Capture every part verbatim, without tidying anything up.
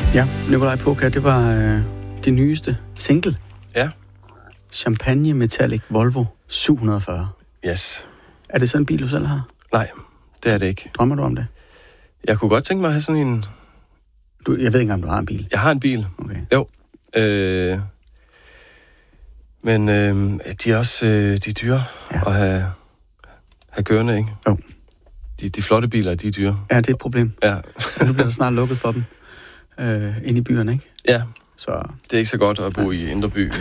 Ja, Nikolaj Poka, det var øh, det nyeste single. Ja. Champagne Metallic Volvo syv hundrede fyrre. Yes. Er det sådan en bil, du selv har? Nej, det er det ikke. Drømmer du om det? Jeg kunne godt tænke mig at have sådan en... Du, jeg ved ikke, om du har en bil. Jeg har en bil. Okay. Jo. Øh... Men øh, de er også øh, de er dyre ja. at have, have kørende, ikke? Jo. De, de flotte biler, de er dyre. Ja, det er et problem. Ja. Og nu bliver der snart lukket for dem øh, inde i byerne, ikke? Ja. Så... Det er ikke så godt at bo ja. i Indre By.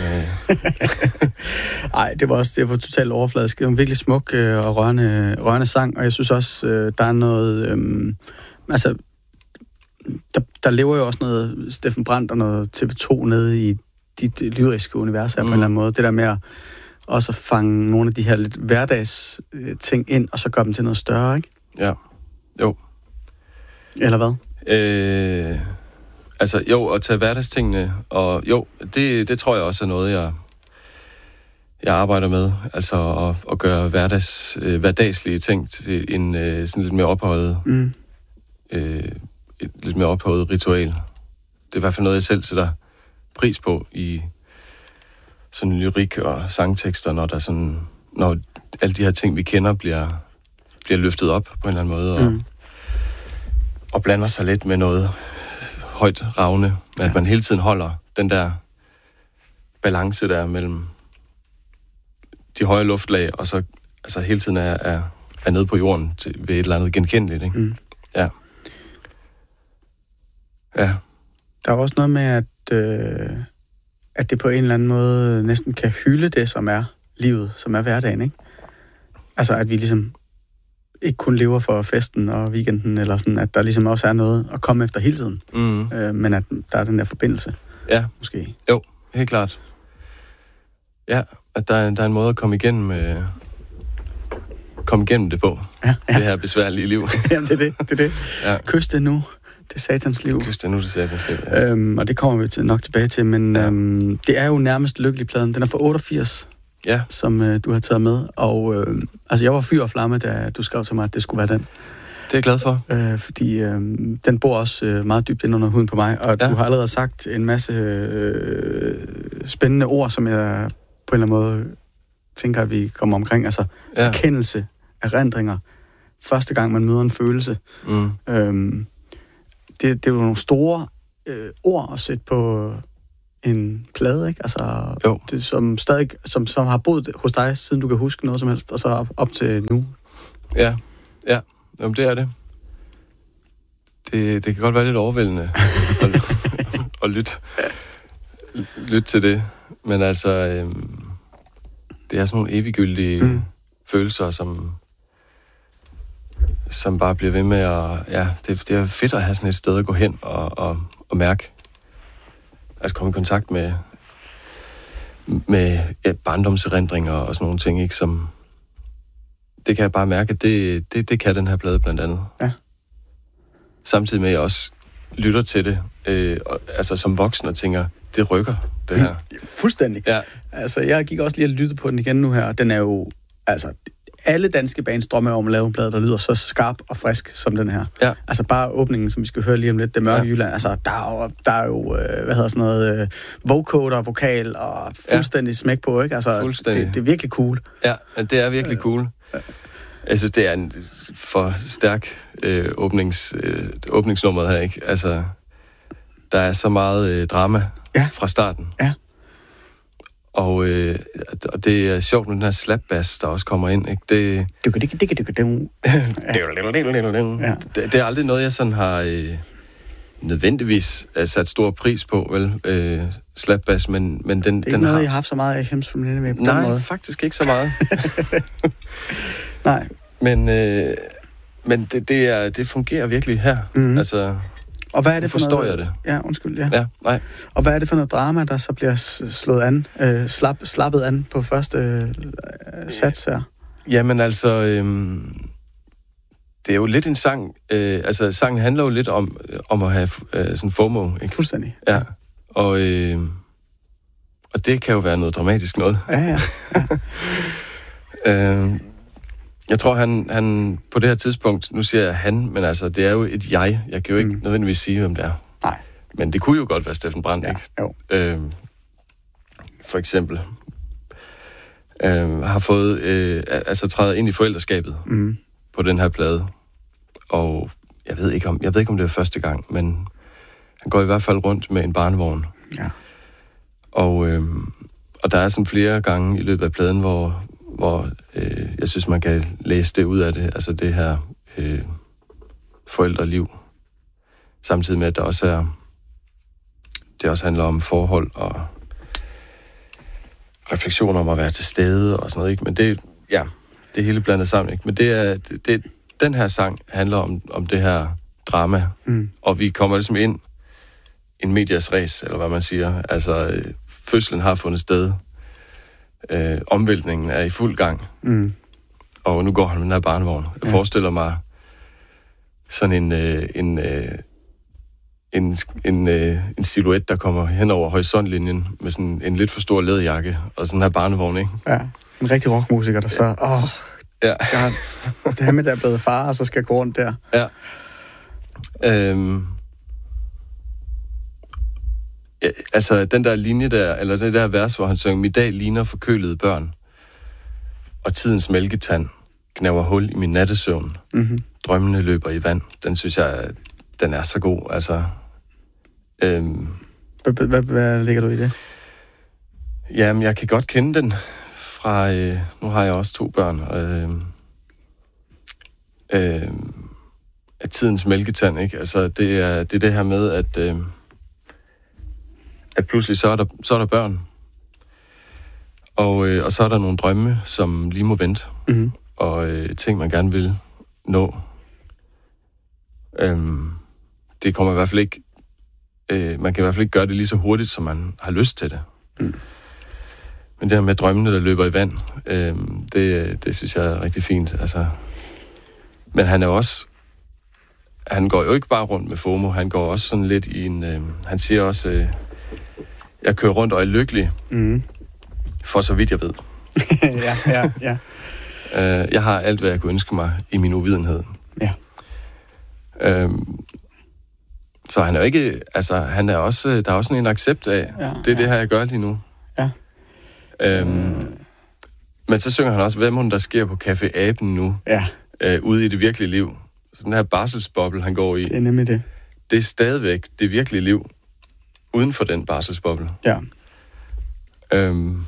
Nej, det var også det var totalt overfladisk. Det var en virkelig smuk øh, og rørende, rørende sang, og jeg synes også, øh, der er noget... Øh, altså, der, der lever jo også noget Steffen Brandt og noget T V to nede i dit lyriske univers her mm. på en eller anden måde. Det der med at også fange nogle af de her lidt hverdags ting ind, og så gøre dem til noget større, ikke? Ja, jo. Eller hvad? Øh, altså, jo, at tage hverdagstingene, og jo, det, det tror jeg også er noget, jeg, jeg arbejder med. Altså, at, at gøre hverdags, øh, hverdagslige ting til en øh, sådan lidt mere ophøjet, mm. øh, et lidt mere ophøjet ritual. Det er i hvert fald noget, jeg selv sætter pris på i sådan lyrik og sangtekster, når der sådan, når alle de her ting, vi kender, bliver, bliver løftet op på en eller anden måde, og, mm. og blander sig lidt med noget højt ravne, men at man hele tiden holder den der balance der mellem de høje luftlag, og så altså hele tiden er, er, er nede på jorden til, ved et eller andet genkendeligt, ikke? Mm. Ja. Ja. Der er også noget med, at, øh, at det på en eller anden måde næsten kan hylde det, som er livet, som er hverdagen, ikke? Altså, at vi ligesom ikke kun lever for festen og weekenden, eller sådan, at der ligesom også er noget at komme efter hele tiden. Mm. Øh, men at der er den der forbindelse. Ja. Måske. Jo, helt klart. Ja, at der er, der er en måde at komme igennem, øh, komme igennem det på. Ja, ja. Det her besværlige liv. Jamen, det er det. det, er det. Ja. Kys det nu. Det er satans liv. Kys det nu, det er satans liv. Ja. Øhm, og det kommer vi til, nok tilbage til, men ja. øhm, det er jo nærmest lykkelig-pladen. Den er fra otteogfirs, ja. som øh, du har taget med. Og øh, altså, jeg var fyr og flamme, da du skrev til mig, at det skulle være den. Det er jeg glad for. Øh, fordi øh, den bor også øh, meget dybt ind under huden på mig, og ja. du har allerede sagt en masse øh, spændende ord, som jeg på en eller anden måde tænker, at vi kommer omkring. Altså, ja. erkendelse, erindringer, første gang man møder en følelse. Mm. Øhm, det, det er jo nogle store øh, ord at sætte på en plade, ikke? Altså, jo. Det, som stadig, som, som har boet hos dig, siden du kan huske noget som helst, og så op, op til nu. Ja, ja. Jamen, det er det. Det, det kan godt være lidt overvældende at, at lytte, lytte til det. Men altså, øhm, det er sådan nogle eviggyldige mm. følelser, som, som bare bliver ved med at... Ja, det, det er fedt at have sådan et sted at gå hen og, og, og mærke. Altså komme i kontakt med, med ja, barndomserindringer og sådan nogle ting, ikke? Som... Det kan jeg bare mærke, at det, det, det kan den her plade blandt andet. Ja. Samtidig med, at jeg også lytter til det, øh, og, altså som voksen og tænker, det rykker, det her. Fuldstændig. Ja. Altså, jeg gik også lige og lyttede på den igen nu her, og den er jo, altså, alle danske bands drømmer om at lave en plade, der lyder så skarp og frisk som den her. Ja. Altså, bare åbningen, som vi skal høre lige om lidt, Det Mørke ja. Jylland, altså, der er jo, der er jo øh, hvad hedder sådan noget, øh, vocoder, vokal og fuldstændig ja. smæk på, ikke? Altså, det, det er virkelig cool. Ja, det er virkelig cool. Ja. Jeg synes, det er en for stærk øh, åbnings, øh, åbningsnummeret her, ikke? Altså, der er så meget øh, drama ja. fra starten. Ja. Og, øh, og det er sjovt med den her slapbass, der også kommer ind, ikke? Det, det, det er aldrig noget, jeg sådan har øh, nødvendigvis sat stor pris på, vel? Øh, slapbass, men, men den, det er ikke den noget, har... jeg har haft så meget af Hems from Nineveh på Nej, den måde. faktisk ikke så meget. Nej. Men, øh, men det, det, er, det fungerer virkelig her. Mm-hmm. Altså, og hvad er det for forstår noget? jeg det? Ja, undskyld, ja. ja nej. Og hvad er det for noget drama, der så bliver slået an, øh, slap, slappet an på første øh, sats her? Jamen altså, øh, det er jo lidt en sang. Øh, altså, sangen handler jo lidt om, om at have øh, sådan FOMO, ikke? Fuldstændig. Ja. Og, øh, og det kan jo være noget dramatisk noget. Ja, ja. ja. øh, Jeg tror, han, han på det her tidspunkt, nu siger jeg han, men altså, det er jo et jeg. Jeg kan jo ikke mm. nødvendigvis sige, hvem det er. Nej. Men det kunne jo godt være Steffen Brandt, ja, ikke? Jo. Øh, for eksempel. Øh, har fået, øh, altså træder ind i forældreskabet mm. på den her plade. Og jeg ved ikke om, jeg ved ikke, om det er første gang, men han går i hvert fald rundt med en barnevogn. Ja. Og, øh, og der er sådan flere gange i løbet af pladen, hvor, hvor øh, jeg synes, man kan læse det ud af det. Altså det her øh, forældreliv. Samtidig med, at der også er, det også handler om forhold og refleksioner om at være til stede og sådan noget, ikke? Men det, ja, det er hele blandet sammen, ikke? Men det er, det, det, den her sang handler om, om det her drama, mm. og vi kommer ligesom ind en medias res, eller hvad man siger. Altså, øh, fødslen har fundet sted. Øh, omvæltningen er i fuld gang. Mm. Og nu går han med den her barnevogn. Jeg ja. forestiller mig sådan en, øh, en, øh, en, en, øh, en silhuet, der kommer hen over horisontlinjen med sådan en lidt for stor læderjakke og sådan her barnevogn, ikke? Ja, en rigtig rockmusiker, der så... Åh, ja. God, det her med, der er blevet far, og så skal gå rundt der. Ja. Øhm... Ja, altså, den der linje der, eller det der vers, hvor han synger, i dag ligner forkølede børn, og tidens mælketand gnaver hul i min nattesøvn. Mm-hmm. Drømmene løber i vand. Den synes jeg, den er så god. Altså, øhm, hvad, hvad, hvad ligger du i det? Jamen, jeg kan godt kende den fra... Øh, nu har jeg også to børn. Øh, øh, af tidens mælketand, ikke? Altså, det er det, er det her med, at... Øh, at pludselig så er der, så er der børn. Og, øh, og så er der nogle drømme, som lige må vente. Mm-hmm. Og øh, ting, man gerne vil nå. Øhm, det kommer i hvert fald ikke... Øh, man kan i hvert fald ikke gøre det lige så hurtigt, som man har lyst til det. Mm. Men det her med drømmene, der løber i vand, øh, det, det synes jeg er rigtig fint. Altså. Men han er også... Han går jo ikke bare rundt med FOMO, han går også sådan lidt i en... Øh, han siger også... Øh, jeg kører rundt og er lykkelig, mm. for så vidt jeg ved. ja, ja, ja. Uh, jeg har alt, hvad jeg kunne ønske mig i min uvidenhed. Ja. Uh, så han er jo ikke, altså han er også, der er også en accept af, ja, det er ja. det her, jeg gør lige nu. Ja. Uh, mm. Men så synger han også, hvad må der sker på Café Aben nu, ja. uh, ude i det virkelige liv. Så den her barselsboble, han går i, det er nemlig det. Det er stadigvæk det virkelige liv, uden for den barselsboble. Ja. Um,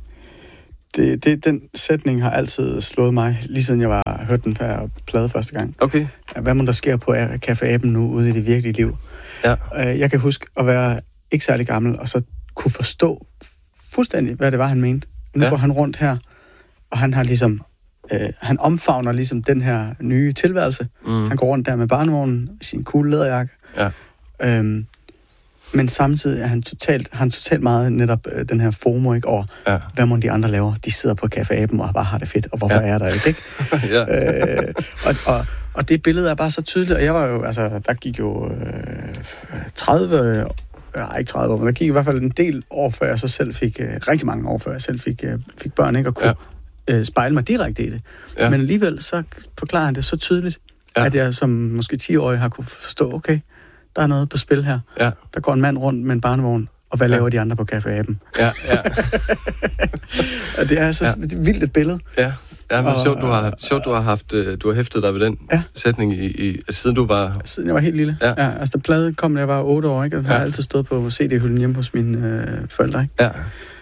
Det, det, den sætning har altid slået mig, lige siden jeg var hørt den her plade første gang. Okay. Hvad må der sker på Café Aben nu, ude i det virkelige liv? Ja. Jeg kan huske at være ikke særlig gammel, og så kunne forstå fuldstændig, hvad det var, han mente. Nu ja. går han rundt her, og han har ligesom, øh, han omfavner ligesom den her nye tilværelse. Mm. Han går rundt der med barnevognen, sin cool læderjakke. Ja. Øhm, Men samtidig er han totalt, han totalt meget netop øh, den her FOMO, ikke? Over, ja. Hvad må de andre laver? De sidder på Café Aben og bare har det fedt, og hvorfor ja. er der ikke, ikke? ja. øh, og, og, og det billede er bare så tydeligt, og jeg var jo, altså, der gik jo øh, tredive, nej, ikke tredive år, men der gik i hvert fald en del år, før jeg så selv fik, øh, rigtig mange år, før jeg selv fik, øh, fik børn, ikke? Og kunne ja. øh, spejle mig direkte i det. Ja. Men alligevel, så forklarer han det så tydeligt, ja. At jeg som måske ti-årig har kunne forstå, okay, der er noget på spil her. Ja. Der går en mand rundt med en barnevogn, og hvad ja. laver de andre på Café Aben? Ja, ja. Og det er så ja. vildt et billede. Ja, ja men og, sjovt, du har, sjovt, du har haft, du har hæftet dig ved den ja. sætning, i, i, siden du var... Siden jeg var helt lille. Ja. Ja, altså, da plade kom, da jeg var otte år, ikke? Og den ja. har altid stået på C D-hylden hjemme hos mine øh, forældre, ikke? Ja.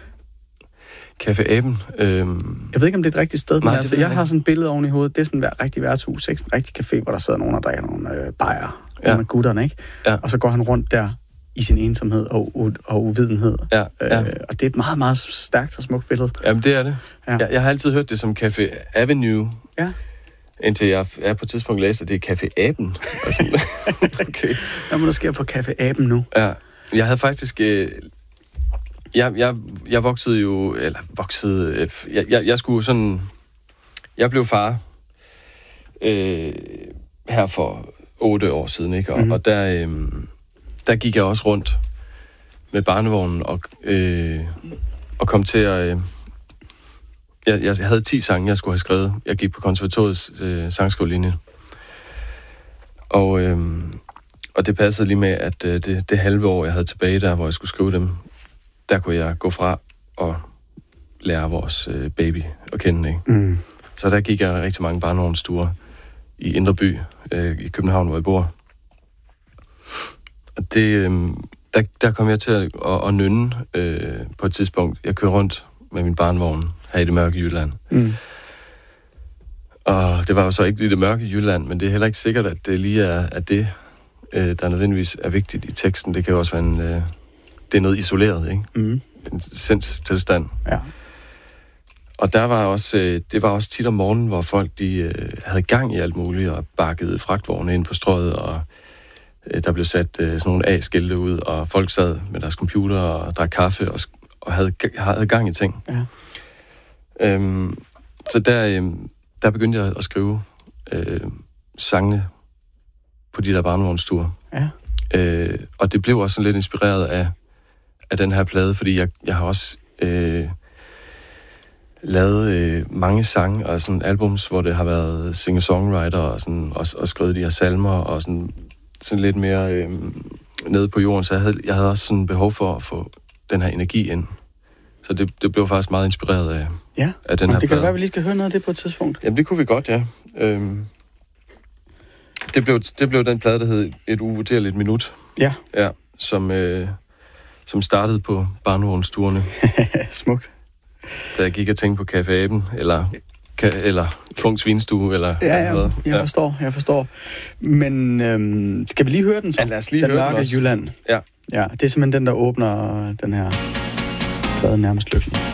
Café Aben. Øhm... Jeg ved ikke, om det er et rigtigt sted, men Nej, altså, jeg har sådan et billede oven i hovedet. Det er sådan et rigtig værtshus, ikke? En rigtig café, hvor der sidder nogen og drikker nogle øh, bajer. Ja. Med gutterne, ikke? Ja. Og så går han rundt der i sin ensomhed og, u- og uvidenhed. Ja. Ja. Øh, og det er et meget, meget stærkt og smukt billede. Jamen, det er det. Ja. Jeg, jeg har altid hørt det som Café Avenue. Ja. Indtil jeg er på et tidspunkt læste, at det er Café Aben. Okay. Hvad må der sker på Café Aben nu? Ja. Jeg havde faktisk... Øh, jeg, jeg, jeg voksede jo... Eller voksede... Øh, jeg, jeg, jeg skulle sådan... Jeg blev far øh, her for... otte år siden, ikke? Og, mm-hmm. og der, øh, der gik jeg også rundt med barnevognen og, øh, og kom til at... Øh, jeg, jeg havde ti sange, jeg skulle have skrevet. Jeg gik på konservatoriets øh, sangskolelinje. Og, øh, og det passede lige med, at øh, det, det halve år, jeg havde tilbage der, hvor jeg skulle skrive dem, der kunne jeg gå fra og lære vores øh, baby at kende, ikke? Mm. Så der gik jeg rigtig mange barnevognsture i Indre By, øh, i København, hvor jeg bor. Og det, øh, der, der kom jeg til at, at, at nynne øh, på et tidspunkt. Jeg kører rundt med min barnevogn her i det mørke Jylland. Mm. Og det var jo så ikke lige det mørke Jylland, men det er heller ikke sikkert, at det lige er, er det, øh, der nødvendigvis er vigtigt i teksten. Det kan jo også være en, øh, det er noget isoleret, ikke? Mm. En sindstilstand. Ja. Og der var også, øh, det var også tit om morgenen, hvor folk de, øh, havde gang i alt muligt, og bakkede fragtvogne ind på strøget, og øh, der blev sat øh, sådan nogle A-skilte ud, og folk sad med deres computer og drak kaffe, og, og havde, havde gang i ting. Ja. Øhm, så der, øh, der begyndte jeg at skrive øh, sangene på de der barnevognsture. Ja. Øh, og det blev også sådan lidt inspireret af, af den her plade, fordi jeg, jeg har også øh, lavet øh, mange sange og sådan albums, hvor det har været singer-songwriter og, sådan, og, og skrevet de her salmer og sådan, sådan lidt mere øh, nede på jorden. Så jeg havde, jeg havde også sådan behov for at få den her energi ind. Så det, det blev faktisk meget inspireret af, ja. af den her her det plade. kan være, at vi lige skal høre noget af det på et tidspunkt. Jamen, det kunne vi godt, ja. Øhm, det, blev, det blev den plade, der hed Et uvurderligt minut. Ja. Ja, som, øh, som startede på barnevognsturene. Smukt. Da jeg gik og tænkte på Café Aben, eller, ka- eller Funks Vinstue, eller ja, ja, noget. jeg forstår, jeg forstår. Men øhm, skal vi lige høre den så? Ja, lad os lige den høre mørke den også. Jylland. Ja. Ja, det er simpelthen den, der åbner den her plade Nærmest Lykkelig.